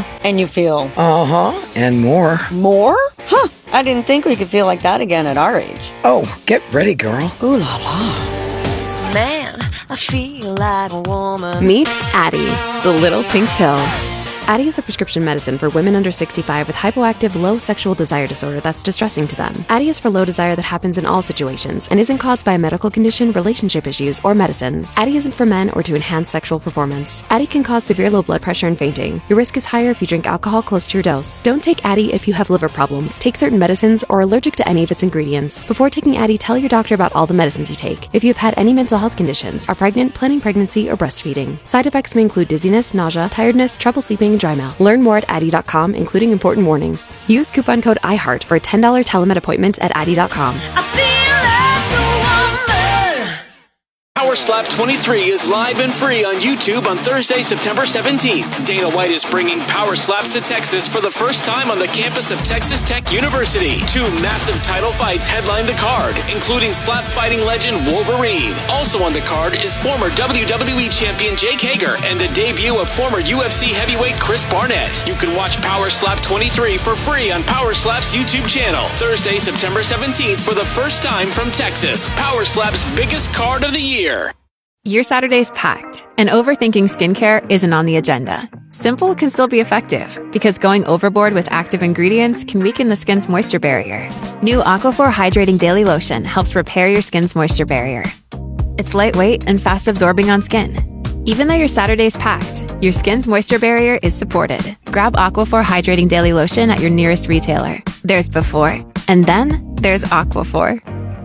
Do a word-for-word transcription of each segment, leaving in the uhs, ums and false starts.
Uh-huh. And you feel... Uh-huh. And more. More? Huh. I didn't think we could feel like that again at our age. Oh, get ready, girl. Ooh la la. Man, I feel like a woman. Meet Addyi, the little pink pill. Addyi is a prescription medicine for women under sixty-five with hypoactive low sexual desire disorder that's distressing to them. Addyi is for low desire that happens in all situations and isn't caused by a medical condition, relationship issues, or medicines. Addyi isn't for men or to enhance sexual performance. Addyi can cause severe low blood pressure and fainting. Your risk is higher if you drink alcohol close to your dose. Don't take Addyi if you have liver problems, take certain medicines, or are allergic to any of its ingredients. Before taking Addyi, tell your doctor about all the medicines you take. If you've had any mental health conditions, are pregnant, planning pregnancy, or breastfeeding. Side effects may include dizziness, nausea, tiredness, trouble sleeping, and dry mouth. Learn more at Addyi dot com, including important warnings. Use coupon code iHeart for a ten dollars telemed appointment at Addyi dot com. I feel like a woman. Power Slap twenty-three is live and free on YouTube on Thursday, September seventeenth. Dana White is bringing Power Slaps to Texas for the first time on the campus of Texas Tech University. Two massive title fights headline the card, including slap fighting legend Wolverine. Also on the card is former W W E champion Jake Hager and the debut of former U F C heavyweight Chris Barnett. You can watch Power Slap twenty-three for free on Power Slap's YouTube channel. Thursday, September seventeenth for the first time from Texas. Power Slap's biggest card of the year. Your Saturday's packed, and overthinking skincare isn't on the agenda. Simple can still be effective, because going overboard with active ingredients can weaken the skin's moisture barrier. New Aquaphor Hydrating Daily Lotion helps repair your skin's moisture barrier. It's lightweight and fast absorbing on skin. Even though your Saturday's packed, your skin's moisture barrier is supported. Grab Aquaphor Hydrating Daily Lotion at your nearest retailer. There's before, and then there's Aquaphor.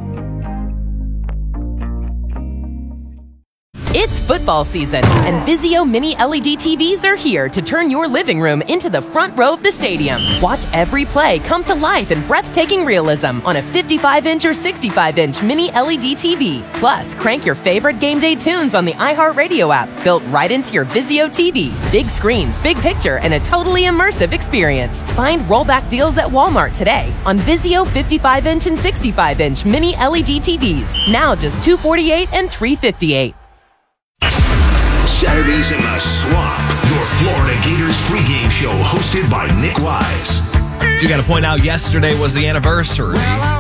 It's football season, and Vizio Mini L E D T Vs are here to turn your living room into the front row of the stadium. Watch every play come to life in breathtaking realism on a fifty-five inch or sixty-five inch Mini L E D T V. Plus, crank your favorite game day tunes on the iHeartRadio app, built right into your Vizio T V. Big screens, big picture, and a totally immersive experience. Find rollback deals at Walmart today on Vizio fifty-five inch and sixty-five inch Mini L E D T Vs. Now just two hundred forty-eight dollars and three hundred fifty-eight dollars. Saturdays in the Swamp, your Florida Gators pregame show hosted by Nick Wise. You got to point out, yesterday was the anniversary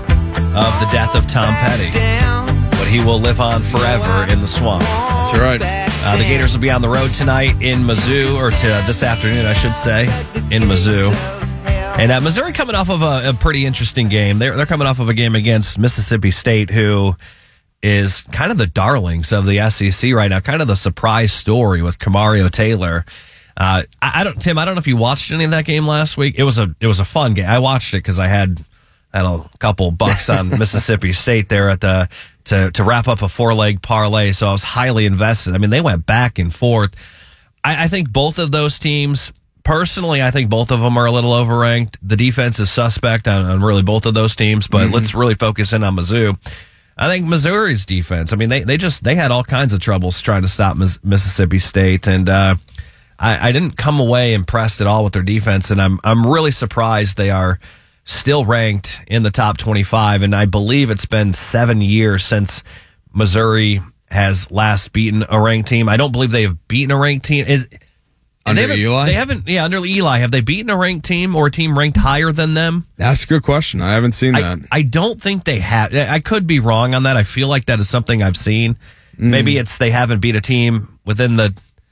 of the death of Tom Petty, but he will live on forever in the Swamp. That's right. Uh, the Gators will be on the road tonight in Mizzou, or to this afternoon, I should say, in Mizzou. And uh, Missouri coming off of a, a pretty interesting game. They're, they're coming off of a game against Mississippi State, who is kind of the darlings of the S E C right now, kind of the surprise story with Kamario Taylor. Uh, I, I don't, Tim, I don't know if you watched any of that game last week. It was a, it was a fun game. I watched it because I had, I don't know, a couple bucks on Mississippi State there at the, to, to wrap up a four leg parlay. So I was highly invested. I mean, they went back and forth. I, I think both of those teams, personally, I think both of them are a little overranked. The defense is suspect on, on really both of those teams, but mm-hmm. let's really focus in on Mizzou. I think Missouri's defense, I mean, they, they just, they had all kinds of troubles trying to stop Miss, Mississippi State. And, uh, I, I didn't come away impressed at all with their defense. And I'm, I'm really surprised they are still ranked in the top twenty-five. And I believe it's been seven years since Missouri has last beaten a ranked team. I don't believe they have beaten a ranked team. Is, Under they Eli? They haven't, yeah, under Eli. Have they beaten a ranked team or a team ranked higher than them? That's a good question. I haven't seen I, that. I don't think they have. I could be wrong on that. I feel like that is something I've seen. Mm. Maybe it's they haven't beat a team within the.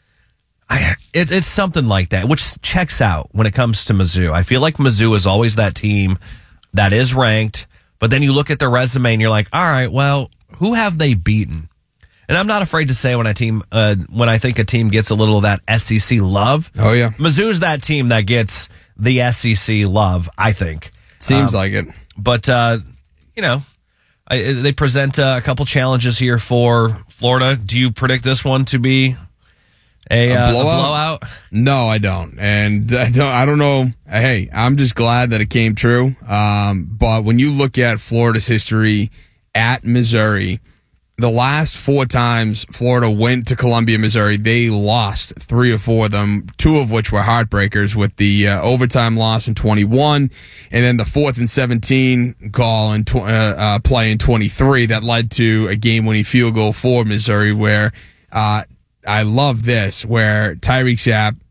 I, it, it's something like that, which checks out when it comes to Mizzou. I feel like Mizzou is always that team that is ranked, but then you look at their resume and you're like, all right, well, who have they beaten? And I'm not afraid to say when a team, uh, when I think a team gets a little of that S E C love. Oh yeah, Mizzou's that team that gets the S E C love. I think seems um, like it. But uh, you know, I, they present uh, a couple challenges here for Florida. Do you predict this one to be a, a, uh, blowout? a blowout? No, I don't. And I don't. I don't know. Hey, I'm just glad that it came true. Um, but when you look at Florida's history at Missouri, the last four times Florida went to Columbia, Missouri, they lost three or four of them, two of which were heartbreakers, with the uh, overtime loss in twenty-one, and then the fourth and seventeen call and tw- uh, uh, play in twenty-three that led to a game-winning field goal for Missouri, where uh, I love this, where Tyreek Sapp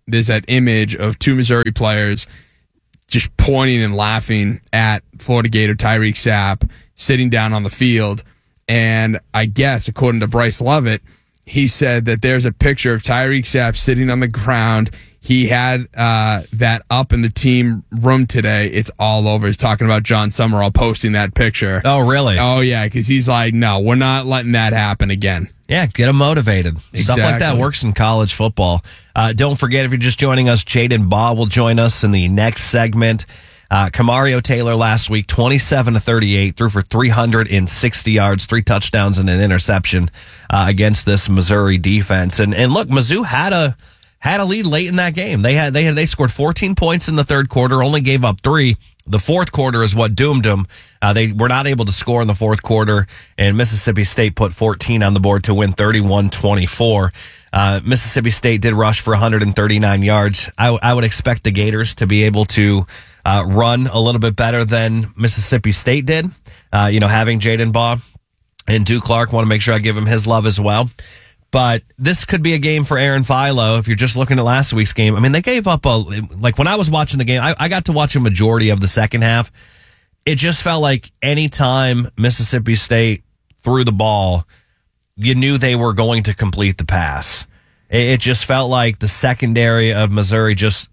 there's that image of two Missouri players just pointing and laughing at Florida Gator Tyreek Sapp sitting down on the field. And I guess, according to Bryce Lovett, he said that there's a picture of Tyreek Sapp sitting on the ground. He had uh, that up in the team room today. It's all over. He's talking about John Summerall posting that picture. Oh, really? Oh, yeah, because he's like, no, we're not letting that happen again. Yeah, get them motivated. Exactly. Stuff like that works in college football. Uh, don't forget, if you're just joining us, Jaden Baugh will join us in the next segment. Uh, Kamario Taylor last week, twenty-seven to thirty-eight, threw for three hundred sixty yards, three touchdowns and an interception uh, against this Missouri defense. And and look, Mizzou had a had a lead late in that game. They had they had they scored fourteen points in the third quarter, only gave up three. The fourth quarter is what doomed them. Uh, they were not able to score in the fourth quarter, and Mississippi State put fourteen on the board to win thirty-one twenty-four. Uh, Mississippi State did rush for one hundred thirty-nine yards. I, I would expect the Gators to be able to uh, run a little bit better than Mississippi State did. Uh, you know, having Jaden Baugh and Duke Clark, want to make sure I give him his love as well. But this could be a game for Aaron Philo if you're just looking at last week's game. I mean, they gave up a, like when I was watching the game, I, I got to watch a majority of the second half. It just felt like any time Mississippi State threw the ball, you knew they were going to complete the pass. It, it just felt like the secondary of Missouri just,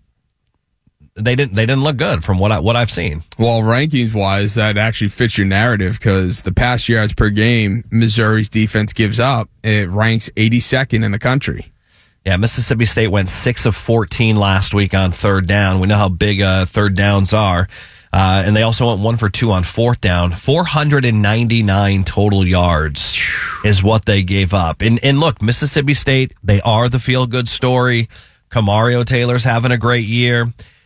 they didn't they didn't look good from what I what I've seen. Well, rankings wise, that actually fits your narrative because the pass yards per game Missouri's defense gives up, it ranks eighty-second in the country. Yeah, Mississippi State went six of fourteen last week on third down. We know how big uh, third downs are. Uh, and they also went one for two on fourth down. four hundred ninety-nine total yards is what they gave up. And and look, Mississippi State, they are the feel-good story. Kamario Taylor's having a great year.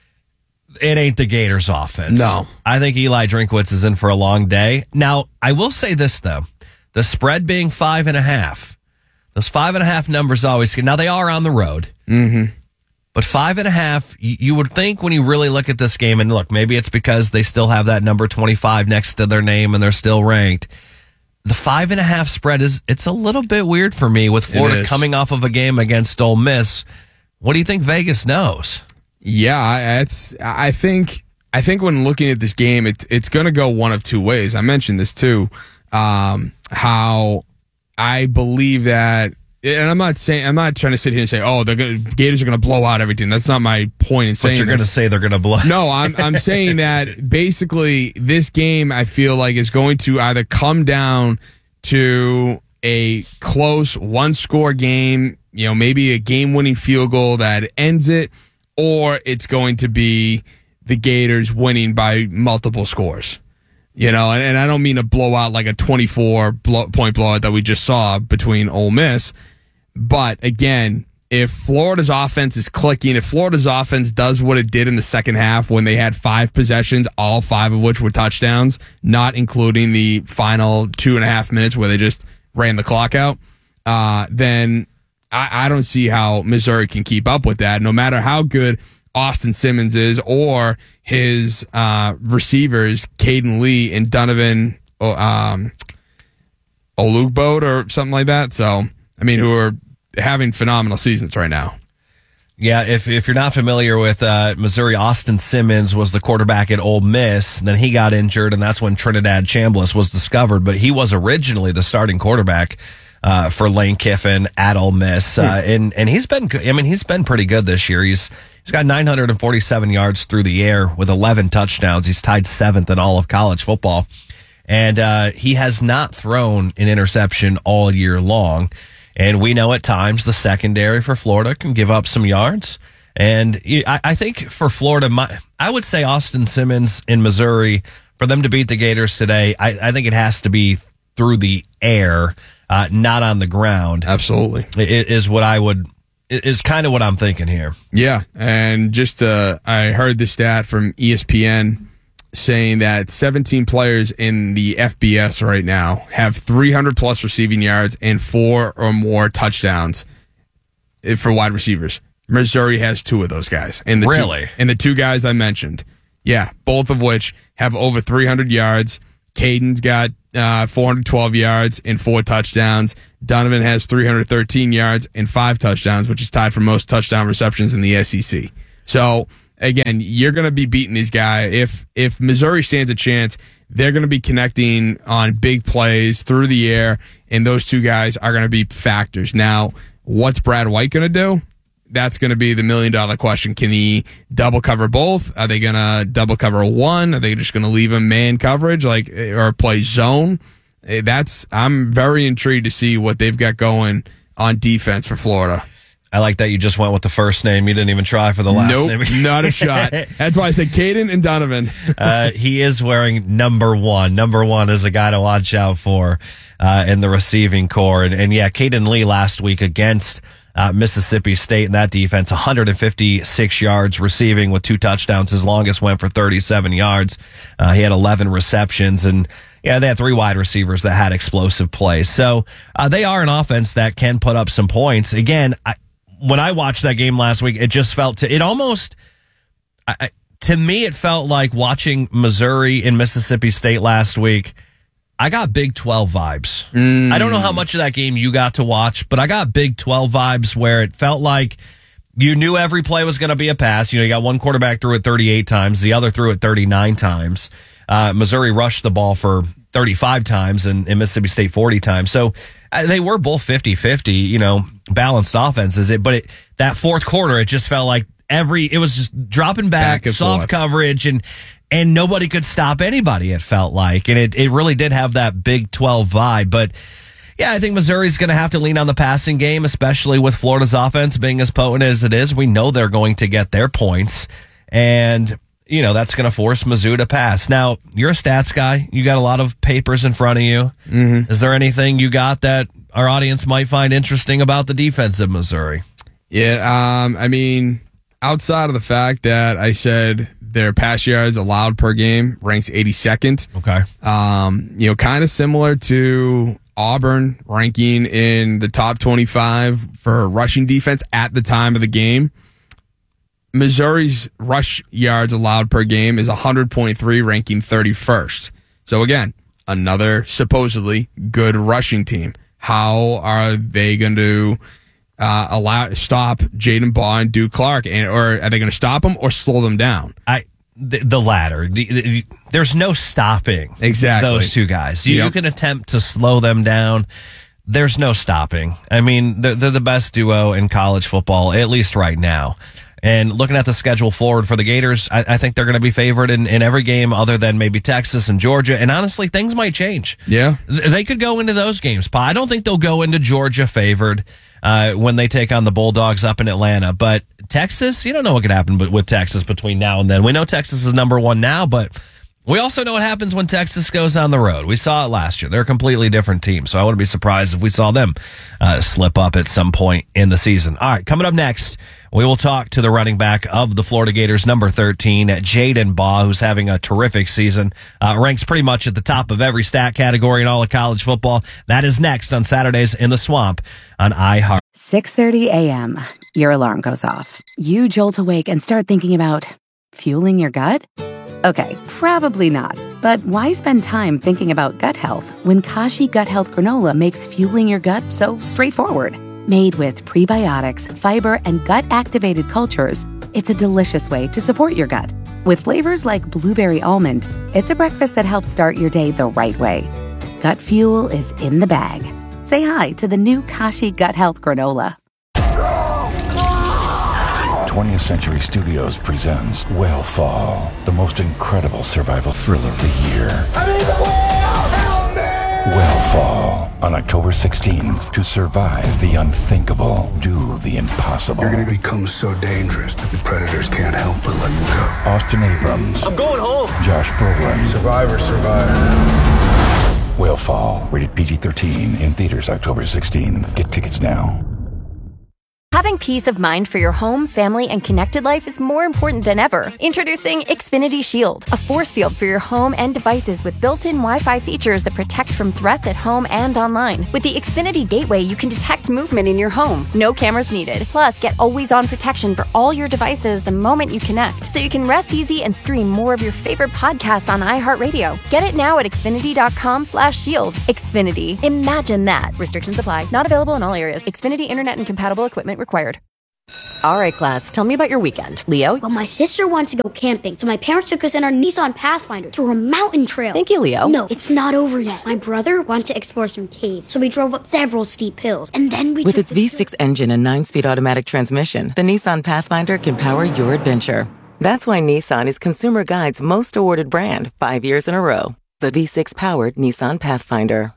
It ain't the Gators offense. No. I think Eli Drinkwitz is in for a long day. Now, I will say this, though. The spread being five and a half. Those five and a half numbers always, now they are on the road. Mm-hmm. But five and a half, you, you would think when you really look at this game, and look, maybe it's because they still have that number twenty-five next to their name and they're still ranked. The five and a half spread is, it's a little bit weird for me with Florida coming off of a game against Ole Miss. What do you think Vegas knows? Yeah, it's. I think. I think when looking at this game, it's it's going to go one of two ways. I mentioned this too. Um, how I believe that, and I'm not saying I'm not trying to sit here and say, oh, the Gators are going to blow out everything. That's not my point in saying. But you're going to say they're going to blow. No, I'm I'm saying that basically this game I feel like is going to either come down to a close one score game, you know, maybe a game winning field goal that ends it. Or it's going to be the Gators winning by multiple scores. You know, and, and I don't mean a blowout like a twenty-four blow, point blowout that we just saw between Ole Miss. But again, if Florida's offense is clicking, if Florida's offense does what it did in the second half when they had five possessions, all five of which were touchdowns, not including the final two and a half minutes where they just ran the clock out, uh, then I, I don't see how Missouri can keep up with that, no matter how good Austin Simmons is or his uh, receivers, Caden Lee and Donovan um, Olugbo or something like that. So, I mean, who are having phenomenal seasons right now. Yeah, if if you're not familiar with uh, Missouri, Austin Simmons was the quarterback at Ole Miss. Then he got injured, and that's when Trinidad Chambliss was discovered. But he was originally the starting quarterback Uh, for Lane Kiffin at Ole Miss, uh, and and he's been good. I mean, he's been pretty good this year. He's he's got nine hundred forty-seven yards through the air with eleven touchdowns. He's tied seventh in all of college football, and uh, he has not thrown an interception all year long. And we know at times the secondary for Florida can give up some yards. And I, I think for Florida, my, I would say Austin Simmons in Missouri, for them to beat the Gators today, I, I think it has to be through the air. Uh, not on the ground. Absolutely. It is what I would, it is kind of what I'm thinking here. Yeah. And just, uh, I heard the stat from E S P N saying that seventeen players in the F B S right now have three hundred plus receiving yards and four or more touchdowns for wide receivers. Missouri has two of those guys. And the really? Two, and the two guys I mentioned. Yeah. Both of which have over three hundred yards. Caden's got uh, four hundred twelve yards and four touchdowns. Donovan has three hundred thirteen yards and five touchdowns, which is tied for most touchdown receptions in the S E C. So, again, you're going to be beating these guys. If if Missouri stands a chance, they're going to be connecting on big plays through the air, and those two guys are going to be factors. Now, what's Brad White going to do? That's going to be the million-dollar question. Can he double cover both? Are they going to double cover one? Are they just going to leave him man coverage, like, or play zone? That's I'm very intrigued to see what they've got going on defense for Florida. I like that you just went with the first name. You didn't even try for the last nope, name. Nope, not a shot. That's why I said Caden and Donovan. uh, he is wearing number one. Number one is a guy to watch out for uh, in the receiving core. And, and yeah, Caden Lee last week against uh, Mississippi State in that defense, one hundred fifty-six yards receiving with two touchdowns. His longest went for thirty-seven yards. Uh, he had eleven receptions, and yeah, they had three wide receivers that had explosive plays. So uh, they are an offense that can put up some points. Again, I, when I watched that game last week, it just felt to it almost I, to me it felt like watching Missouri and Mississippi State last week. I got Big twelve vibes. Mm. I don't know how much of that game you got to watch, but I got Big twelve vibes where it felt like you knew every play was going to be a pass. You know, you got one quarterback threw it thirty-eight times, the other threw it thirty-nine times. Uh, Missouri rushed the ball for thirty-five times and, and Mississippi State forty times. So uh, they were both fifty-fifty, you know, balanced offenses. It, but it, that fourth quarter, it just felt like every, it was just dropping back, back soft forth. coverage, and and nobody could stop anybody, it felt like. And it, it really did have that Big twelve vibe. But yeah, I think Missouri's going to have to lean on the passing game, especially with Florida's offense being as potent as it is. We know they're going to get their points. And you know, that's going to force Mizzou to pass. Now, you're a stats guy. You got a lot of papers in front of you. Mm-hmm. Is there anything you got that our audience might find interesting about the defense of Missouri? Yeah, um, I mean, outside of the fact that I said their pass yards allowed per game ranks eighty-second. Okay. Um, you know, kind of similar to Auburn ranking in the top twenty-five for rushing defense at the time of the game. Missouri's rush yards allowed per game is one hundred point three, ranking thirty-first. So again, another supposedly good rushing team. How are they going to uh, allow stop Jaden Baugh and Duke Clark, and or are they going to stop them or slow them down? I the, the latter. The, the, there's no stopping exactly those two guys. You, yep. you can attempt to slow them down. There's no stopping. I mean, they're, they're the best duo in college football, at least right now. And looking at the schedule forward for the Gators, I, I think they're going to be favored in, in every game other than maybe Texas and Georgia. And honestly, things might change. Yeah. They could go into those games. I don't think they'll go into Georgia favored uh, when they take on the Bulldogs up in Atlanta. But Texas, you don't know what could happen with Texas between now and then. We know Texas is number one now, but we also know what happens when Texas goes on the road. We saw it last year. They're a completely different team, so I wouldn't be surprised if we saw them uh, slip up at some point in the season. All right, coming up next, we will talk to the running back of the Florida Gators, number thirteen, Jaden Baugh, who's having a terrific season. Uh, ranks pretty much at the top of every stat category in all of college football. That is next on Saturdays in the Swamp on iHeart. six thirty a.m. Your alarm goes off. You jolt awake and start thinking about fueling your gut? Okay, probably not. But why spend time thinking about gut health when Kashi Gut Health Granola makes fueling your gut so straightforward? Made with prebiotics, fiber, and gut-activated cultures, it's a delicious way to support your gut. With flavors like blueberry almond, it's a breakfast that helps start your day the right way. Gut fuel is in the bag. Say hi to the new Kashi Gut Health Granola. twentieth Century Studios presents Whale the most incredible survival thriller of the year. I'm in the whale! Help me! Whale on October sixteenth. To survive the unthinkable, do the impossible. You're going to become so dangerous that the predators can't help but let you go. Austin Abrams. I'm going home. Josh Brolin. Survivor, survivor. Whale rated P G thirteen in theaters October sixteenth. Get tickets now. Having peace of mind for your home, family, and connected life is more important than ever. Introducing Xfinity Shield, a force field for your home and devices with built-in Wi-Fi features that protect from threats at home and online. With the Xfinity Gateway, you can detect movement in your home. No cameras needed. Plus, get always-on protection for all your devices the moment you connect, so you can rest easy and stream more of your favorite podcasts on iHeartRadio. Get it now at Xfinity.com slash shield. Xfinity. Imagine that. Restrictions apply. Not available in all areas. Xfinity Internet and compatible equipment required. All right, class, tell me about your weekend. Leo? Well, my sister wants to go camping, so my parents took us in our Nissan Pathfinder to a mountain trail. Thank you, Leo. No, it's not over yet. My brother wanted to explore some caves, so we drove up several steep hills, and then we With its V six engine and nine-speed automatic transmission, the Nissan Pathfinder can power your adventure. That's why Nissan is Consumer Guide's most awarded brand five years in a row. The V six-powered Nissan Pathfinder.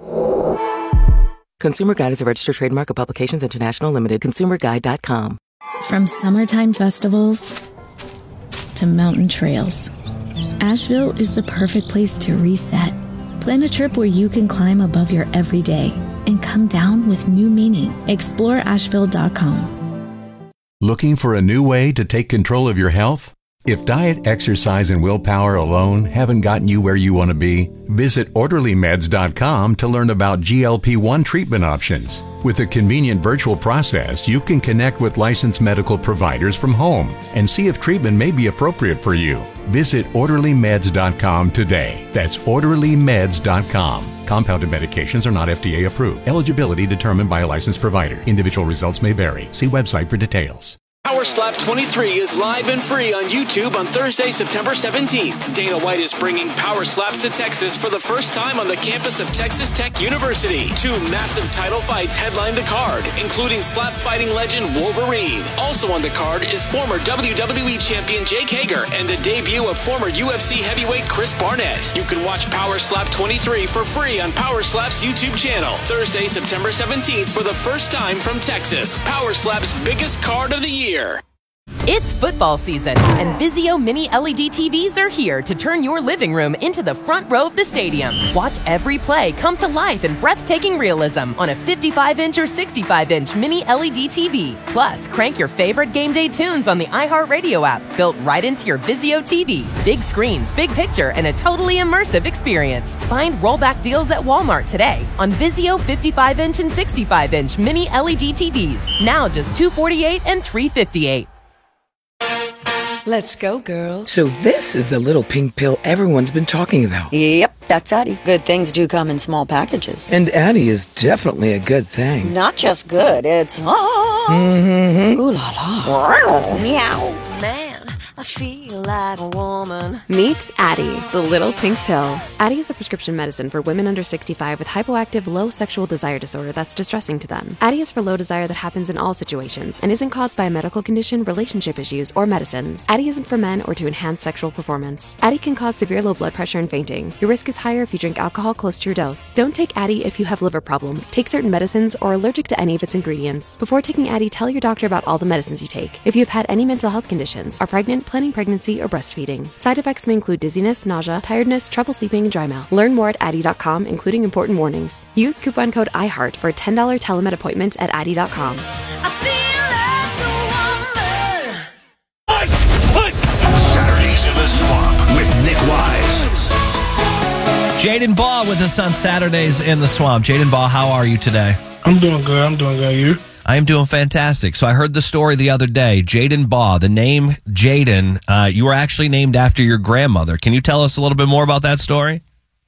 Consumer Guide is a registered trademark of Publications International Limited. consumer guide dot com. From summertime festivals to mountain trails, Asheville is the perfect place to reset. Plan a trip where you can climb above your everyday and come down with new meaning. explore asheville dot com. Looking for a new way to take control of your health? If diet, exercise, and willpower alone haven't gotten you where you want to be, visit orderly meds dot com to learn about G L P one treatment options. With a convenient virtual process, you can connect with licensed medical providers from home and see if treatment may be appropriate for you. Visit orderly meds dot com today. That's orderly meds dot com. Compounded medications are not F D A approved. Eligibility determined by a licensed provider. Individual results may vary. See website for details. Power Slap twenty-three is live and free on YouTube on Thursday, September seventeenth. Dana White is bringing Power Slaps to Texas for the first time on the campus of Texas Tech University. Two massive title fights headline the card, including slap fighting legend Wolverine. Also on the card is former W W E champion Jake Hager and the debut of former U F C heavyweight Chris Barnett. You can watch Power Slap twenty-three for free on Power Slap's YouTube channel. Thursday, September seventeenth for the first time from Texas. Power Slap's biggest card of the year. It's football season, and Vizio Mini L E D T Vs are here to turn your living room into the front row of the stadium. Watch every play come to life in breathtaking realism on a fifty-five inch or sixty-five inch Mini L E D T V. Plus, crank your favorite game day tunes on the iHeartRadio app, built right into your Vizio T V. Big screens, big picture, and a totally immersive experience. Find rollback deals at Walmart today on Vizio fifty-five inch and sixty-five inch Mini L E D T Vs. Now just two hundred forty-eight dollars and three hundred fifty-eight dollars. Let's go, girls. So this is the little pink pill everyone's been talking about. Yep, that's Addie. Good things do come in small packages. And Addie is definitely a good thing. Not just good, it's... Oh, mm-hmm. Ooh la la. Meow. Man, I feel like a woman. Meet Addie, the little pink pill. Addie is a prescription medicine for women under sixty-five with hypoactive low sexual desire disorder that's distressing to them. Addie is for low desire that happens in all situations and isn't caused by a medical condition, relationship issues, or medicines. Addie isn't for men or to enhance sexual performance. Addie can cause severe low blood pressure and fainting. Your risk is higher if you drink alcohol close to your dose. Don't take Addie if you have liver problems, take certain medicines, or are allergic to any of its ingredients. Before taking Addie, tell your doctor about all the medicines you take. If you have had any mental health conditions, are pregnant, planning pregnancy, or breastfeeding. Side effects may include dizziness, nausea, tiredness, trouble sleeping, and dry mouth. Learn more at Addie dot com, including important warnings. Use coupon code iHeart for a ten dollars telemed appointment at Addie dot com. I feel like a woman. Saturdays in the Swamp with Nick Wise. Jaden Baugh with us on Saturdays in the Swamp. Jaden Baugh, how are you today? I'm doing good. I'm doing good. You? I am doing fantastic. So I heard the story the other day. Jaden Baugh, the name Jaden, uh, you were actually named after your grandmother. Can you tell us a little bit more about that story?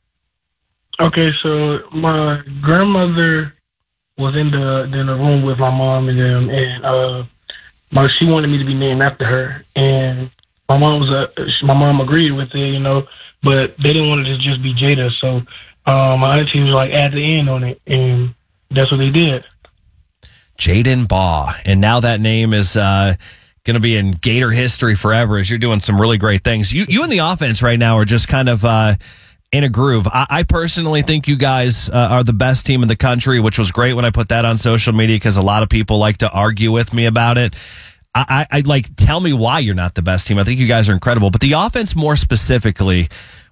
Okay, so my grandmother was in the in the room with my mom and them, and uh, my she wanted me to be named after her, and my mom was a my mom agreed with it, you know, but they didn't want it to just be Jada, so um, my auntie was like, add the N on it, and that's what they did. Jaden Baugh, and now that name is uh, going to be in Gator history forever as you're doing some really great things. You you and the offense right now are just kind of uh, in a groove. I, I personally think you guys uh, are the best team in the country, which was great when I put that on social media because a lot of people like to argue with me about it. I, I, I'd like, tell me why you're not the best team. I think you guys are incredible. But the offense more specifically,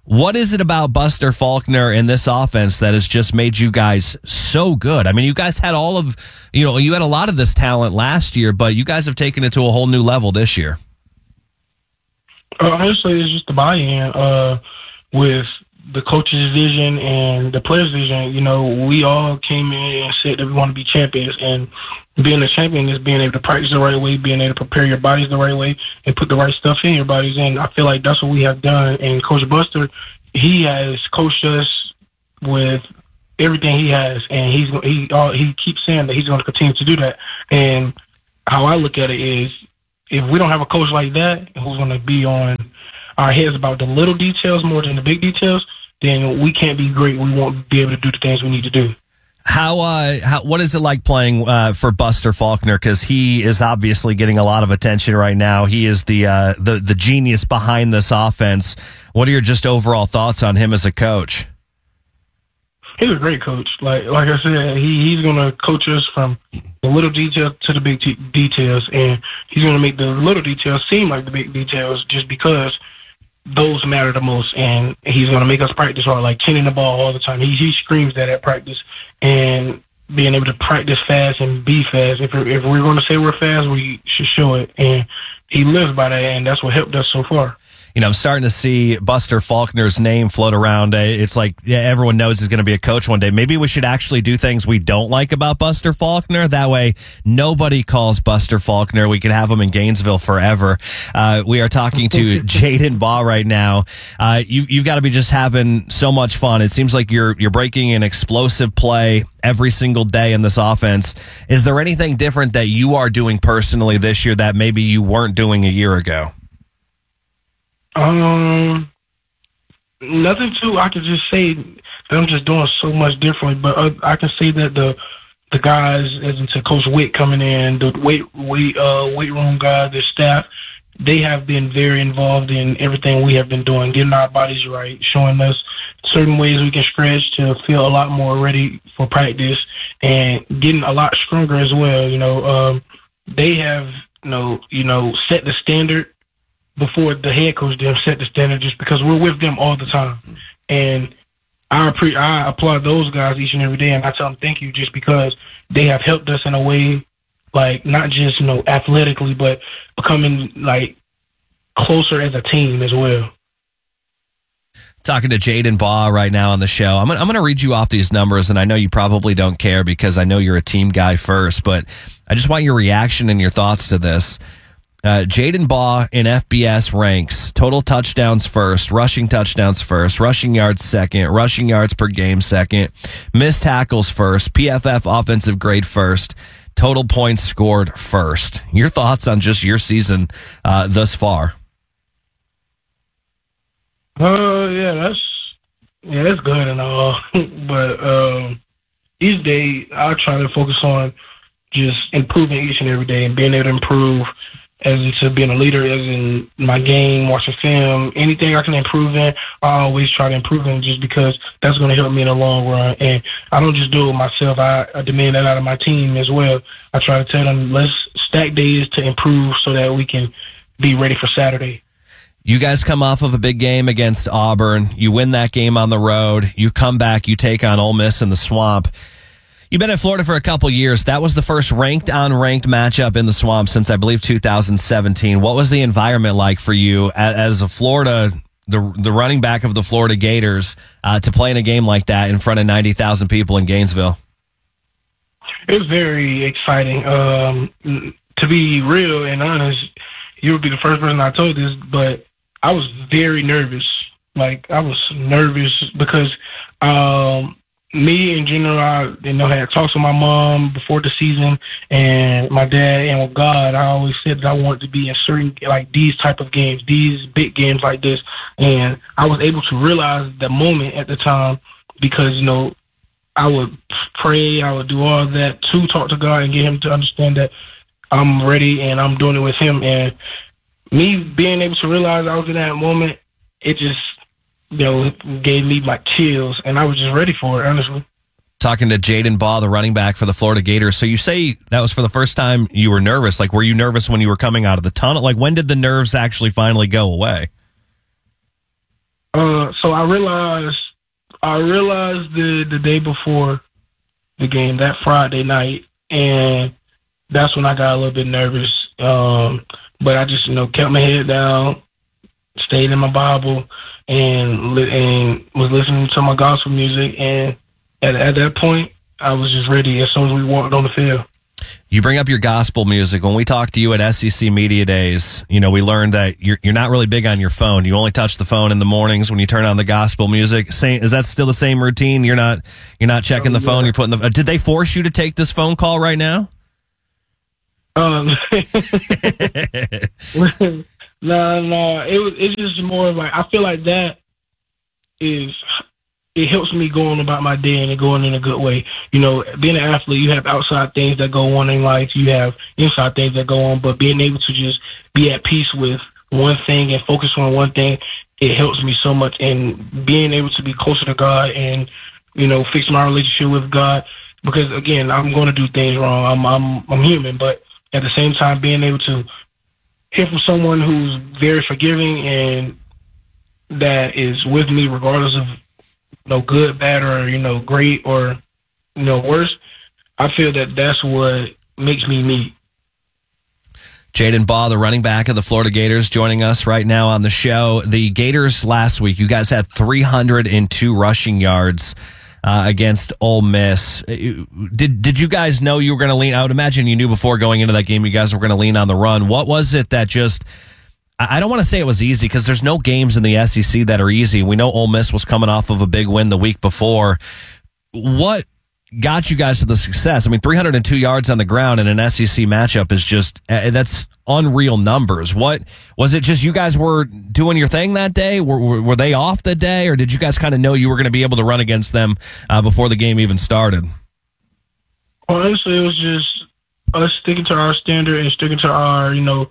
What is it about Buster Faulkner and this offense that has just made you guys so good? I mean, you guys had all of, you know, you had a lot of this talent last year, but you guys have taken it to a whole new level this year. Uh, honestly, it's just the buy-in uh, with the coach's vision and the players' vision. You know, we all came in and said that we want to be champions, and being a champion is being able to practice the right way, being able to prepare your bodies the right way, and put the right stuff in your bodies. And I feel like that's what we have done. And Coach Buster, he has coached us with everything he has, and he's he uh, he keeps saying that he's going to continue to do that. And how I look at it is, if we don't have a coach like that who's going to be on our heads about the little details more than the big details, then we can't be great. We won't be able to do the things we need to do. How, uh, how, what is it like playing, uh, for Buster Faulkner? Cause he is obviously getting a lot of attention right now. He is the, uh, the, the genius behind this offense. What are your just overall thoughts on him as a coach? He's a great coach. Like, like I said, he, he's going to coach us from the little details to the big t- details. And he's going to make the little details seem like the big details just because those matter the most, and he's going to make us practice hard, like chinning the ball all the time. He he screams that at practice, and being able to practice fast and be fast. If we're, if we're going to say we're fast, we should show it, and he lives by that, and that's what helped us so far. You know, I'm starting to see Buster Faulkner's name float around. It's like, yeah, everyone knows he's going to be a coach one day. Maybe we should actually do things we don't like about Buster Faulkner. That way, nobody calls Buster Faulkner. We can have him in Gainesville forever. Uh, we are talking to Jaden Baugh right now. Uh, you, you've got to be just having so much fun. It seems like you're you're breaking an explosive play every single day in this offense. Is there anything different that you are doing personally this year that maybe you weren't doing a year ago? Um, nothing too. I could just say that I'm just doing so much differently, but uh, I can say that the the guys, as into Coach Witt coming in, the weight weight uh weight room guys, the staff, they have been very involved in everything we have been doing, getting our bodies right, showing us certain ways we can stretch to feel a lot more ready for practice, and getting a lot stronger as well. You know, um, they have you know you know set the standard before the head coach them set the standard, just because we're with them all the time. And I pre- I applaud those guys each and every day, and I tell them thank you, just because they have helped us in a way, like not just, you know, athletically, but becoming like closer as a team as well. Talking to Jaden Baugh right now on the show. I'm gonna, I'm going to read you off these numbers, and I know you probably don't care because I know you're a team guy first, but I just want your reaction and your thoughts to this. Uh, Jaden Baugh in F B S ranks total touchdowns first, rushing touchdowns first, rushing yards second, rushing yards per game second, missed tackles first, P F F offensive grade first, total points scored first. Your thoughts on just your season uh, thus far? Uh, yeah, that's yeah, that's good and all, but um, each day I try to focus on just improving each and every day and being able to improve. As into being a leader, as in my game, watching film, anything I can improve in, I always try to improve in, just because that's going to help me in the long run. And I don't just do it with myself. I, I demand that out of my team as well. I try to tell them, let's stack days to improve so that we can be ready for Saturday. You guys come off of a big game against Auburn. You win that game on the road. You come back, you take on Ole Miss in the Swamp. You've been in Florida for a couple years. That was the first ranked-on-ranked matchup in the Swamp since, I believe, two thousand seventeen. What was the environment like for you as a Florida, the the running back of the Florida Gators, uh, to play in a game like that in front of ninety thousand people in Gainesville? It was very exciting. Um, to be real and honest, you would be the first person I told this, but I was very nervous. Like, I was nervous because um, – me in general, I you know had talks with my mom before the season, and my dad, and with God, I always said that I wanted to be in certain like these type of games, these big games like this, and I was able to realize the moment at the time, because you know I would pray, I would do all that to talk to God and get Him to understand that I'm ready and I'm doing it with Him, and me being able to realize I was in that moment, it just. You know, it gave me my chills, and I was just ready for it, honestly. Talking to Jaden Baugh, the running back for the Florida Gators. So you say that was for the first time you were nervous. Like, were you nervous when you were coming out of the tunnel? Like, when did the nerves actually finally go away? Uh, so I realized, I realized the the day before the game, that Friday night, and that's when I got a little bit nervous. Um, but I just, you know, kept my head down, stayed in my Bible, and li- and was listening to my gospel music. And at at that point, I was just ready as soon as we walked on the field. You bring up your gospel music. When we talked to you at S E C Media Days, you know, we learned that you're you're not really big on your phone. You only touch the phone in the mornings when you turn on the gospel music. Same, is that still the same routine? You're not you're not checking the phone. You're putting the. Uh, did they force you to take this phone call right now? Um, no, no, it was. It's just more of like I feel like that is. It helps me going about my day and going in a good way. You know, being an athlete, you have outside things that go on in life. You have inside things that go on. But being able to just be at peace with one thing and focus on one thing, it helps me so much. And being able to be closer to God and, you know, fix my relationship with God. Because, again, I'm going to do things wrong. I'm, I'm, I'm human. But at the same time, being able to hear from someone who's very forgiving and that is with me regardless of no good, bad, or, you know, great, or, you know, worse, I feel that that's what makes me me. Jaden Baugh, the running back of the Florida Gators, joining us right now on the show. The Gators last week, you guys had three hundred two rushing yards uh, against Ole Miss. Did did you guys know you were going to lean? I would imagine you knew before going into that game you guys were going to lean on the run. What was it that just... I don't want to say it was easy because there's no games in the S E C that are easy. We know Ole Miss was coming off of a big win the week before. What got you guys to the success? I mean, three hundred two yards on the ground in an S E C matchup is just, that's unreal numbers. What, was it just you guys were doing your thing that day? Were, were, were they off the day, or did you guys kind of know you were going to be able to run against them uh, before the game even started? Well, honestly, it was just us sticking to our standard and sticking to our, you know,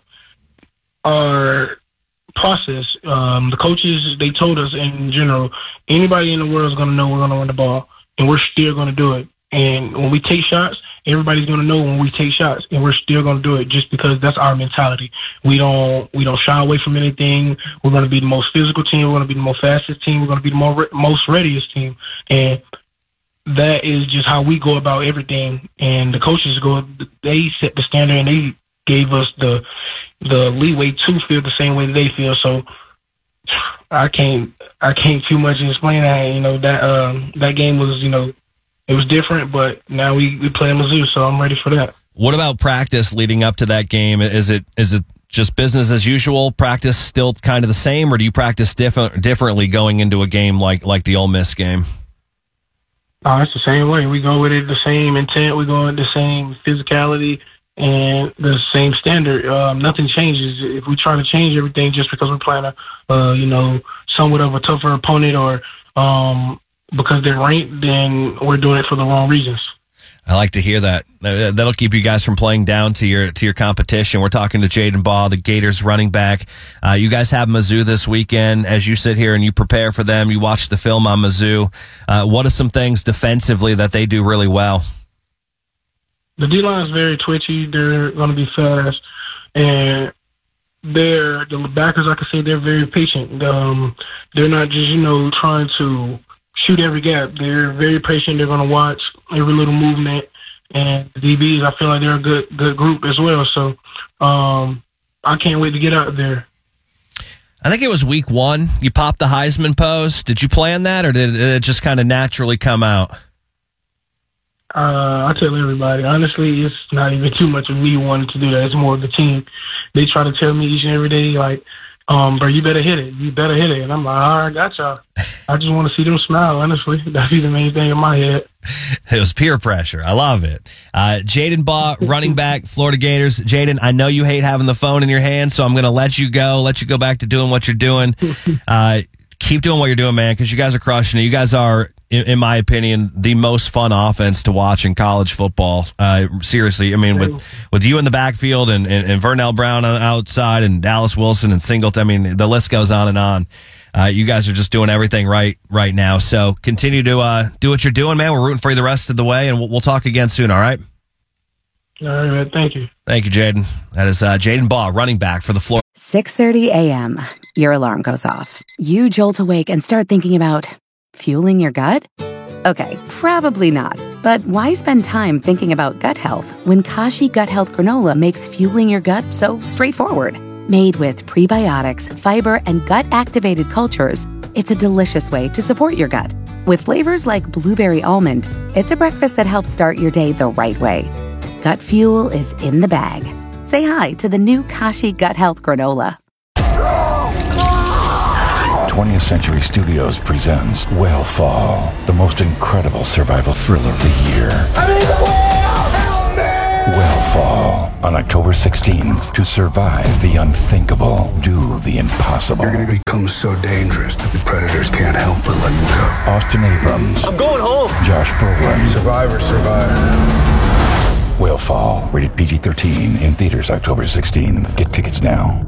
our process. Um, the coaches, they told us in general, anybody in the world is going to know we're going to run the ball, and we're still going to do it. And when we take shots, everybody's going to know when we take shots, and we're still going to do it just because that's our mentality. We don't we don't shy away from anything. We're going to be the most physical team. We're going to be the most fastest team. We're going to be the more, most readiest team. And that is just how we go about everything. And the coaches go, they set the standard, and they gave us the the leeway to feel the same way that they feel. So I can't I can't too much explain that. You know, that um, that game was, you know, it was different, but now we, we play in Mizzou, so I'm ready for that. What about practice leading up to that game? Is it is it just business as usual? Practice still kind of the same, or do you practice different differently going into a game like like the Ole Miss game? Oh, it's the same way. We go with it the same intent. We go with the same physicality and the same standard. Um, nothing changes. If we try to change everything just because we're playing a, uh, you know, somewhat of a tougher opponent, or um, because they're ranked, then we're doing it for the wrong reasons. I like to hear that. That'll keep you guys from playing down to your to your competition. We're talking to Jaden Baugh, the Gators running back. Uh, you guys have Mizzou this weekend. As you sit here and you prepare for them, you watch the film on Mizzou. Uh, what are some things defensively that they do really well? The D-line is very twitchy. They're going to be fast. And they're, the backers, like I say, they're very patient. Um, they're not just, you know, trying to shoot every gap. They're very patient. They're going to watch every little movement. And the D Bs, I feel like they're a good good group as well. So um, I can't wait to get out there. I think it was week one. You popped the Heisman pose. Did you plan that, or did it just kind of naturally come out? Uh, I tell everybody, honestly, it's not even too much of me wanting to do that. It's more of the team. They try to tell me each and every day, like, um, bro, you better hit it. You better hit it. And I'm like, all right, I got y'all. I just want to see them smile, honestly. That's the main thing in my head. It was peer pressure. I love it. Uh, Jaden Baugh, running back, Florida Gators. Jaden, I know you hate having the phone in your hand, so I'm going to let you go, let you go back to doing what you're doing. Uh, keep doing what you're doing, man, because you guys are crushing it. You guys are, in, in my opinion, the most fun offense to watch in college football. Uh, seriously, I mean, with, with you in the backfield and, and, and Vernell Brown on the outside and Dallas Wilson and Singleton, I mean, the list goes on and on. Uh, you guys are just doing everything right right now. So continue to uh, do what you're doing, man. We're rooting for you the rest of the way, and we'll, we'll talk again soon, all right? All right, man. Thank you. Thank you, Jaden. That is uh, Jaden Baugh, running back for the Florida. six thirty a.m. Your alarm goes off. You jolt awake and start thinking about fueling your gut? Okay, probably not. But why spend time thinking about gut health when Kashi Gut Health Granola makes fueling your gut so straightforward? Made with prebiotics, fiber, and gut-activated cultures, it's a delicious way to support your gut. With flavors like blueberry almond, it's a breakfast that helps start your day the right way. Gut fuel is in the bag. Say hi to the new Kashi Gut Health Granola. twentieth Century Studios presents Whale Fall, the most incredible survival thriller of the year. I'm in the whale! Help me! Whale Fall, on October sixteenth. To survive the unthinkable, do the impossible. You're going to become so dangerous that the predators can't help but let you go. Austin Abrams. I'm going home! Josh Brolin. Survivor, survivor. Whale Fall, rated P G thirteen, in theaters October sixteenth. Get tickets now.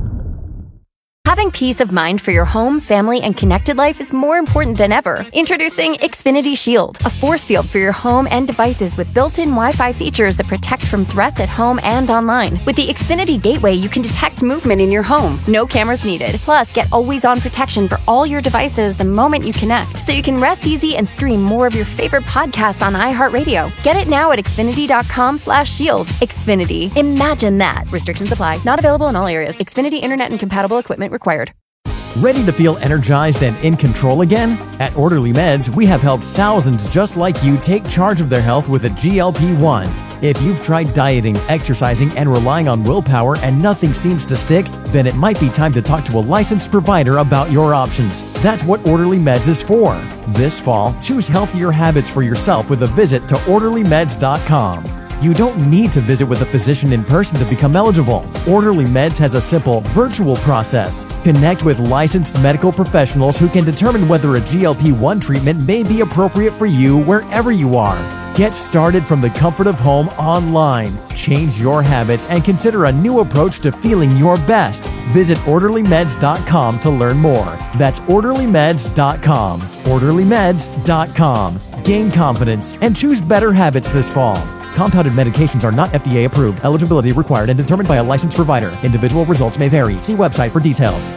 Having peace of mind for your home, family, and connected life is more important than ever. Introducing Xfinity Shield, a force field for your home and devices with built-in Wi-Fi features that protect from threats at home and online. With the Xfinity Gateway, you can detect movement in your home. No cameras needed. Plus, get always-on protection for all your devices the moment you connect, so you can rest easy and stream more of your favorite podcasts on iHeartRadio. Get it now at Xfinity.com slash shield. Xfinity. Imagine that. Restrictions apply. Not available in all areas. Xfinity Internet and compatible equipment required. Ready to feel energized and in control again? At Orderly Meds, we have helped thousands just like you take charge of their health with a G L P one. If you've tried dieting, exercising, and relying on willpower and nothing seems to stick, then it might be time to talk to a licensed provider about your options. That's what Orderly Meds is for. This fall, choose healthier habits for yourself with a visit to orderly meds dot com. You don't need to visit with a physician in person to become eligible. Orderly Meds has a simple, virtual process. Connect with licensed medical professionals who can determine whether a G L P one treatment may be appropriate for you wherever you are. Get started from the comfort of home online. Change your habits and consider a new approach to feeling your best. Visit orderly meds dot com to learn more. That's orderly meds dot com. orderly meds dot com. Gain confidence and choose better habits this fall. Compounded medications are not F D A approved. Eligibility required and determined by a licensed provider. Individual results may vary. See website for details.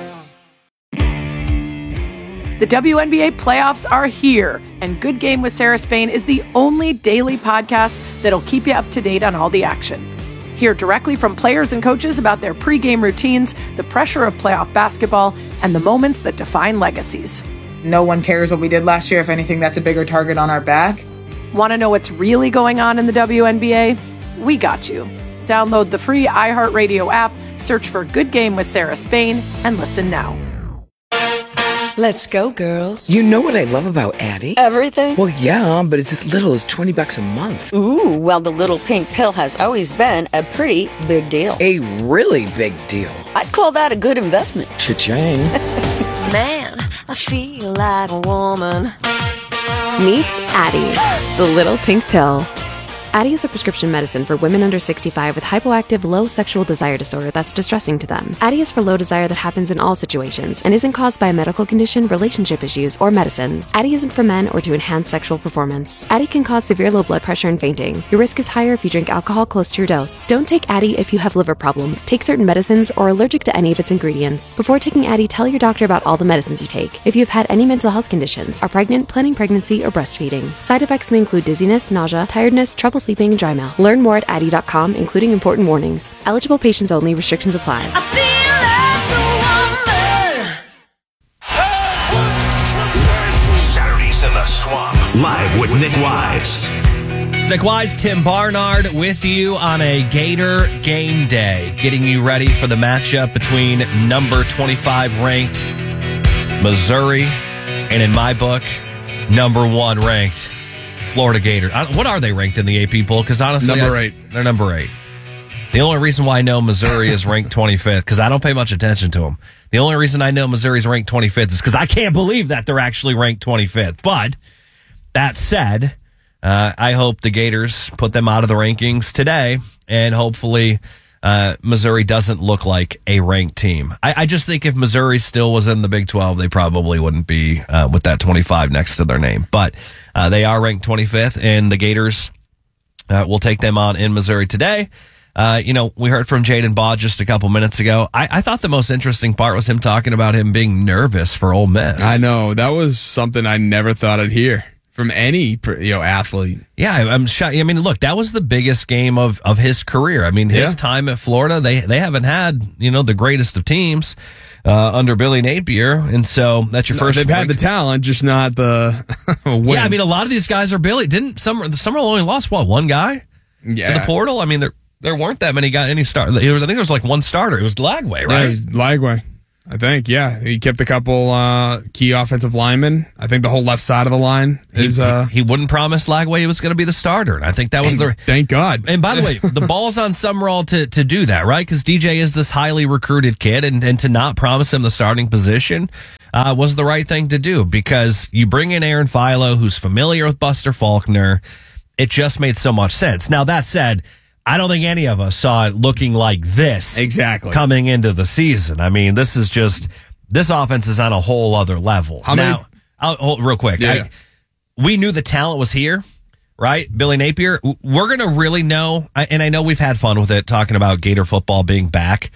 The W N B A playoffs are here, and Good Game with Sarah Spain is the only daily podcast that'll keep you up to date on all the action. Hear directly from players and coaches about their pregame routines, the pressure of playoff basketball, and the moments that define legacies. No one cares what we did last year. If anything, that's a bigger target on our back. Want to know what's really going on in the W N B A? We got you. Download the free iHeartRadio app, search for Good Game with Sarah Spain, and listen now. Let's go, girls. You know what I love about Addie? Everything? Well, yeah, but it's as little as twenty bucks a month. Ooh, well, the little pink pill has always been a pretty big deal. A really big deal. I'd call that a good investment. Cha-ching. Man, I feel like a woman. Meet Addie, the little pink pill. Addie is a prescription medicine for women under sixty-five with hypoactive low sexual desire disorder that's distressing to them. Addie is for low desire that happens in all situations and isn't caused by a medical condition, relationship issues, or medicines. Addie isn't for men or to enhance sexual performance. Addie can cause severe low blood pressure and fainting. Your risk is higher if you drink alcohol close to your dose. Don't take Addie if you have liver problems, take certain medicines, or are allergic to any of its ingredients. Before taking Addie, tell your doctor about all the medicines you take. If you've had any mental health conditions, are pregnant, planning pregnancy, or breastfeeding. Side effects may include dizziness, nausea, tiredness, trouble sleeping, and dry mouth. Learn more at addie dot com, including important warnings. Eligible patients only. Restrictions apply. I feel like a woman. Saturdays in the Swamp, live with Nick Wise. It's Nick Wise, Tim Barnard with you on a Gator game day, getting you ready for the matchup between number twenty-five ranked Missouri and, in my book, number one ranked Florida Gators. What are they ranked in the A P poll? Because honestly, number I, eight. They're number eight. The only reason why I know Missouri is ranked twenty-fifth, because I don't pay much attention to them. The only reason I know Missouri's ranked twenty-fifth is because I can't believe that they're actually ranked twenty-fifth. But that said, uh, I hope the Gators put them out of the rankings today, and hopefully uh, Missouri doesn't look like a ranked team. I, I just think if Missouri still was in the Big twelve, they probably wouldn't be uh, with that twenty-five next to their name. But uh, they are ranked twenty-fifth, and the Gators uh, will take them on in Missouri today. Uh, you know, we heard from Jaden Baugh just a couple minutes ago. I, I thought the most interesting part was him talking about him being nervous for Ole Miss. I know. That was something I never thought I'd hear from any you know athlete. Yeah, I'm shocked. I mean, look, that was the biggest game of, of his career. I mean, his Yeah. time at Florida, they they haven't had, you know, the greatest of teams uh, under Billy Napier. And so that's your No, first. they've had the talent, just not the win. Yeah, I mean, a lot of these guys are Billy. Didn't Summer, Summerall only lost, what, one guy Yeah. to the portal? I mean, there there weren't that many guys, any start. It was, I think there was like one starter. It was Lagway, Yeah, right? it was Lagway. I think, yeah. He kept a couple uh, key offensive linemen. I think the whole left side of the line is... He, uh, he wouldn't promise Lagway he was going to be the starter, and I think that was the... Thank God. And by the way, the ball's on Summerall to, to do that, right? Because D J is this highly recruited kid, and, and to not promise him the starting position uh, was the right thing to do, because you bring in Aaron Philo, who's familiar with Buster Faulkner. It just made so much sense. Now, that said, I don't think any of us saw it looking like this Exactly. coming into the season. I mean, this is just... This offense is on a whole other level. How now, many- I'll, hold, real quick. Yeah. I, we knew the talent was here, right? Billy Napier. We're going to really know, and I know we've had fun with it, talking about Gator football being back.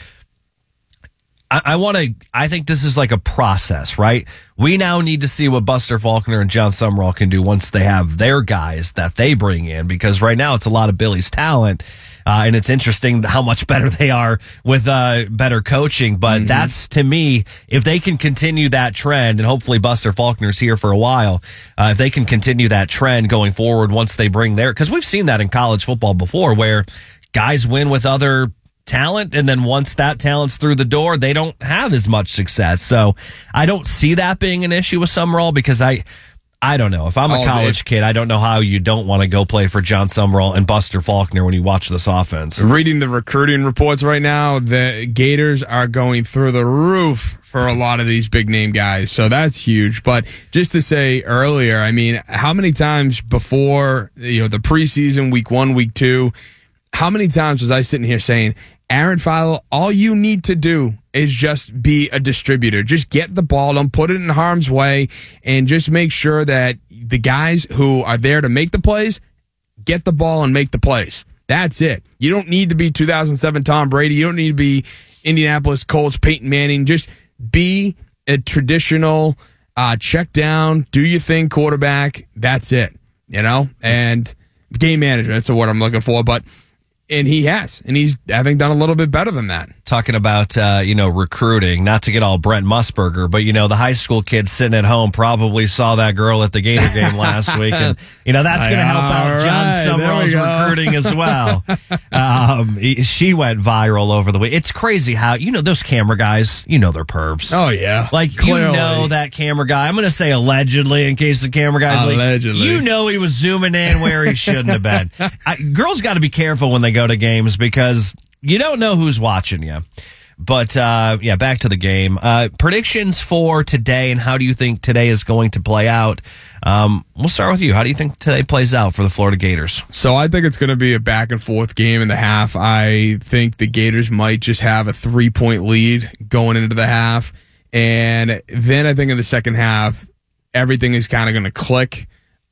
I, I want to, I think this is like a process, right? We now need to see what Buster Faulkner and John Summerall can do once they have their guys that they bring in, because right now it's a lot of Billy's talent. Uh, and it's interesting how much better they are with uh, better coaching. But Mm-hmm. that's, to me, if they can continue that trend, and hopefully Buster Faulkner's here for a while, uh, if they can continue that trend going forward once they bring their, because we've seen that in college football before, where guys win with other talent, and then once that talent's through the door, they don't have as much success. So I don't see that being an issue with Summerall, because I... I don't know. If I'm a Oh, college it- kid, I don't know how you don't want to go play for John Summerall and Buster Faulkner when you watch this offense. Reading the recruiting reports right now, the Gators are going through the roof for a lot of these big name guys. So that's huge. But just to say earlier, I mean, how many times before, you know, the preseason, week one, week two, how many times was I sitting here saying, Aaron Philo, all you need to do is just be a distributor. Just get the ball, don't put it in harm's way, and just make sure that the guys who are there to make the plays get the ball and make the plays. That's it. You don't need to be two thousand seven Tom Brady. You don't need to be Indianapolis Colts Peyton Manning. Just be a traditional uh, check down, do your thing quarterback. That's it, you know? And game manager, that's the word I'm looking for. But And he has, and he's, I think, done a little bit better than that. Talking about, uh, you know, recruiting, not to get all Brent Musburger, but, you know, the high school kids sitting at home probably saw that girl at the Gator game last week. And, you know, that's going to help out All John right, Summerall's there we go. recruiting as well. um, he- she went viral over the week. It's crazy how, you know, those camera guys, you know, they're pervs. Oh, yeah. Like, Clearly. you know that camera guy. I'm going to say allegedly in case the camera guy's Allegedly. like, you know he was zooming in where he shouldn't have been. I, girls got to be careful when they go to games because you don't know who's watching you. But, uh, yeah, back to the game. Uh, predictions for today, and how do you think today is going to play out? Um, we'll start with you. How do you think today plays out for the Florida Gators? So I think it's going to be a back and forth game in the half. I think the Gators might just have a three point lead going into the half. And then I think in the second half, everything is kind of going to click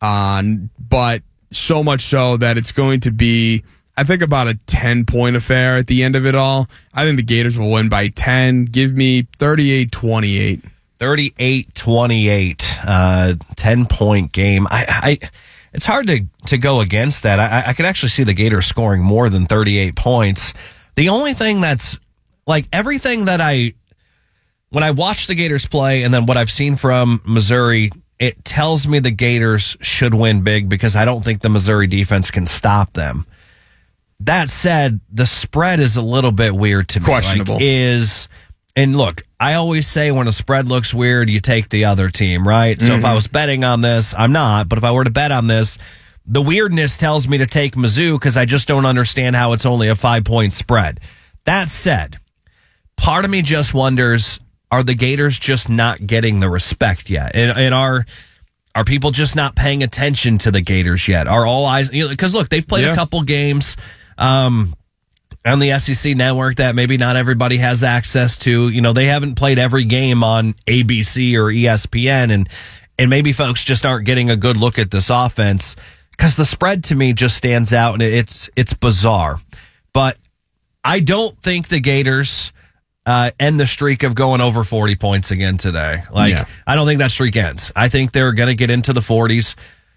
on, but so much so that it's going to be, I think, about a ten point affair at the end of it all. I think the Gators will win by ten. Give me thirty-eight twenty-eight. thirty-eight twenty-eight, uh, ten point game. I, I, it's hard to, to go against that. I, I could actually see the Gators scoring more than thirty-eight points. The only thing that's like everything that I, when I watch the Gators play and then what I've seen from Missouri, it tells me the Gators should win big because I don't think the Missouri defense can stop them. That said, the spread is a little bit weird to me. Questionable. Like, is, and look, I always say when a spread looks weird, you take the other team, right? So Mm-hmm. if I was betting on this, I'm not, but if I were to bet on this, the weirdness tells me to take Mizzou because I just don't understand how it's only a five point spread. That said, part of me just wonders, are the Gators just not getting the respect yet? And, and are are people just not paying attention to the Gators yet? Are all eyes, you know, because look, they've played Yeah. a couple games um, on the S E C network that maybe not everybody has access to. You know, they haven't played every game on A B C or E S P N, and and maybe folks just aren't getting a good look at this offense because the spread to me just stands out, and it's it's bizarre. But I don't think the Gators uh, end the streak of going over forty points again today. Like, Yeah. I don't think that streak ends. I think they're going to get into the forties.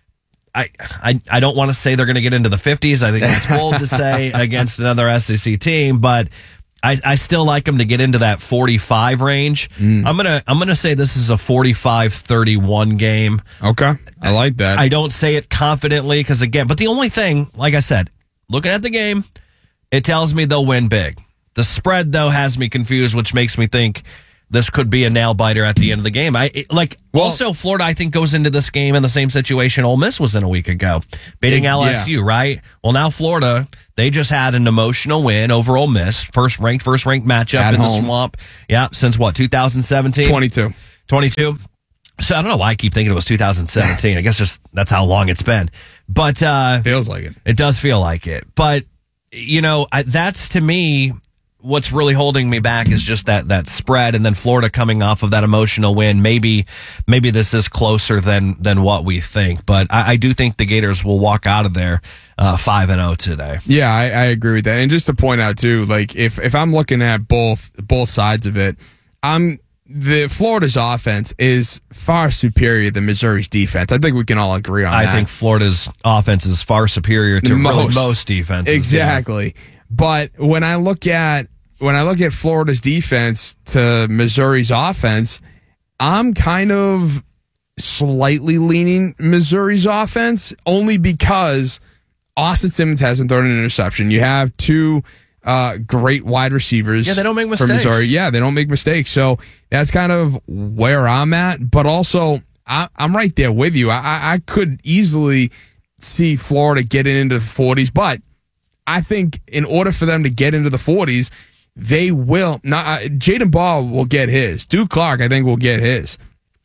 I, I, I don't want to say they're going to get into the fifties. I think that's bold to say against another S E C team, but I, I still like them to get into that forty-five range. Mm. I'm gonna I'm gonna say this is a forty-five thirty-one game. Okay, I like that. I don't say it confidently because again, but the only thing, like I said, looking at the game, it tells me they'll win big. The spread though has me confused, which makes me think this could be a nail biter at the end of the game. I it, like well, also Florida. I think goes into this game in the same situation Ole Miss was in a week ago, beating it, L S U. Yeah. Right. Well, now Florida, they just had an emotional win over Ole Miss, first ranked, first ranked matchup at in home. The Swamp. Yeah, since what two thousand seventeen, twenty-two, twenty-two. So I don't know why I keep thinking it was two thousand seventeen. I guess just that's how long it's been. But uh, feels like it. It does feel like it. But you know, I, that's to me. What's really holding me back is just that that spread, and then Florida coming off of that emotional win. Maybe maybe this is closer than than what we think, but I, I do think the Gators will walk out of there uh, five and zero today. Yeah, I, I agree with that. And just to point out too, like if if I'm looking at both both sides of it, I'm the Florida's offense is far superior than Missouri's defense. I think we can all agree on I that. I think Florida's offense is far superior to most, really most defenses. Exactly. Yeah. But when I look at when I look at Florida's defense to Missouri's offense, I'm kind of slightly leaning Missouri's offense only because Austin Simmons hasn't thrown an interception. You have two uh, great wide receivers. Yeah, they don't make mistakes. For Missouri. Yeah, they don't make mistakes. So that's kind of where I'm at. But also, I, I'm right there with you. I, I could easily see Florida getting into the forties, but I think in order for them to get into the forties, they will not. Uh, Jaden Ball will get his. Duke Clark, I think, will get his.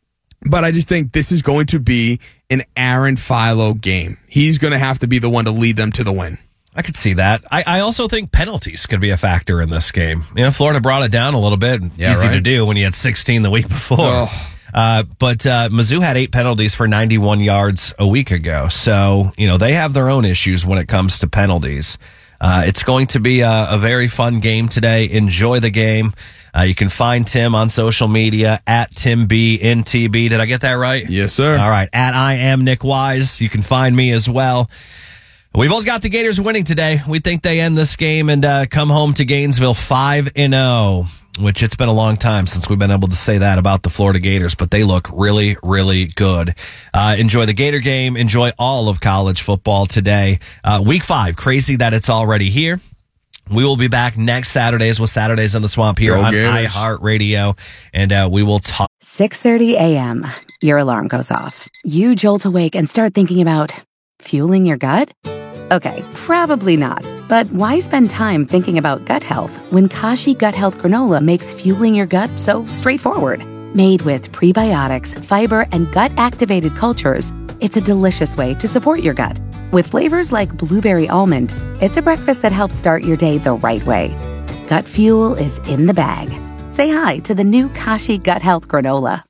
But I just think this is going to be an Aaron Philo game. He's going to have to be the one to lead them to the win. I could see that. I, I also think penalties could be a factor in this game. You know, Florida brought it down a little bit. Yeah, Easy right? to do when you had sixteen the week before. Oh. Uh, but uh, Mizzou had eight penalties for ninety-one yards a week ago. So, you know, they have their own issues when it comes to penalties. Uh, it's going to be a, a very fun game today. Enjoy the game. Uh, you can find Tim on social media at Tim B N T B. Did I get that right? Yes, sir. All right. At I am Nick Wise. You can find me as well. We both got the Gators winning today. We think they end this game and uh, come home to Gainesville five and oh, which it's been a long time since we've been able to say that about the Florida Gators, but they look really, really good. Uh, enjoy the Gator game. Enjoy all of college football today. Uh, week five, crazy that it's already here. We will be back next Saturdays with Saturdays in the Swamp here Go on Gators. iHeartRadio, and uh, we will talk. six thirty a.m. Your alarm goes off. You jolt awake and start thinking about fueling your gut? Okay, probably not. But why spend time thinking about gut health when Kashi Gut Health Granola makes fueling your gut so straightforward? Made with prebiotics, fiber, and gut-activated cultures, it's a delicious way to support your gut. With flavors like blueberry almond, it's a breakfast that helps start your day the right way. Gut fuel is in the bag. Say hi to the new Kashi Gut Health Granola.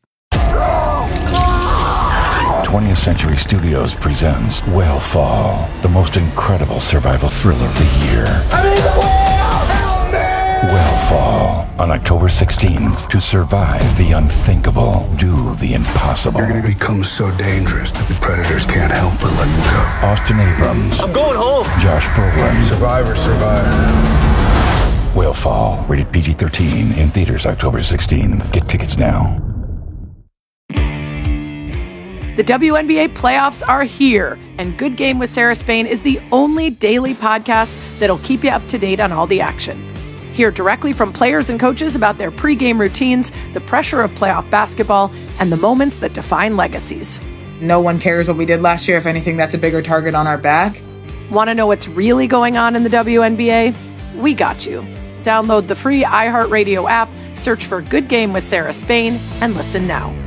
twentieth Century Studios presents Whale the most incredible survival thriller of the year. I'm in the whale! Help me! Whale on October sixteenth. To survive the unthinkable, do the impossible. You're going to become so dangerous that the predators can't help but let you go. Austin Abrams. I'm going home. Josh Brolin. Survivor, survivor. Whale rated P G thirteen in theaters October sixteenth. Get tickets now. The W N B A playoffs are here, and Good Game with Sarah Spain is the only daily podcast that'll keep you up to date on all the action. Hear directly from players and coaches about their pregame routines, the pressure of playoff basketball, and the moments that define legacies. No one cares what we did last year. If anything, that's a bigger target on our back. Want to know what's really going on in the W N B A? We got you. Download the free iHeartRadio app, search for Good Game with Sarah Spain, and listen now.